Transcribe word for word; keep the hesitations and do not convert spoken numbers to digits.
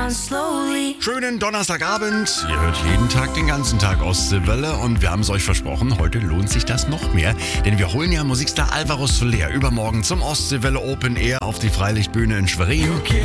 down slowly. Schönen Donnerstagabend. Ihr hört jeden Tag, den ganzen Tag Ostseewelle und wir haben es euch versprochen, heute lohnt sich das noch mehr, denn wir holen ja Musikstar Alvaro Soler übermorgen zum Ostseewelle Open Air auf die Freilichtbühne in Schwerin.